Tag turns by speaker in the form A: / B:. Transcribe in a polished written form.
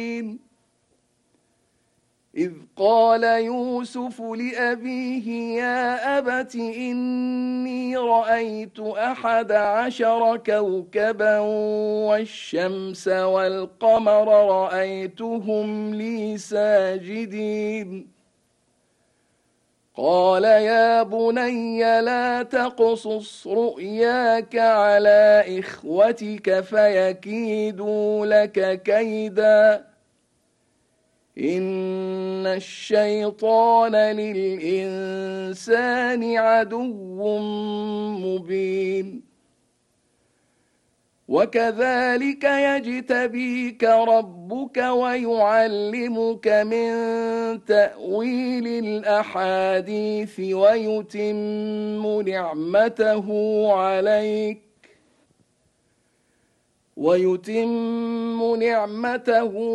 A: إذ قال يوسف لأبيه يا أبت إني رأيت 11 كوكبا والشمس والقمر رأيتهم لي ساجدين قال يا بني لا تقصص رؤياك على إخوتك فيكيدوا لك كيدا إن الشيطان للإنسان عدو مبين وكذلك يجتبيك ربك ويعلمك من تأويل الأحاديث ويتم نعمته